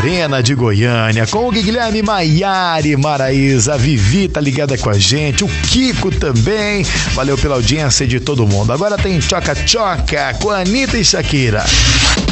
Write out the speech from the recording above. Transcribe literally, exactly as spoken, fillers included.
Arena de Goiânia, com o Guilherme, Maiara e Maraísa. A Vivi tá ligada com a gente, o Kiko também. Valeu pela audiência de todo mundo. Agora tem Tchoca Tchoca com a Anitta e Shakira.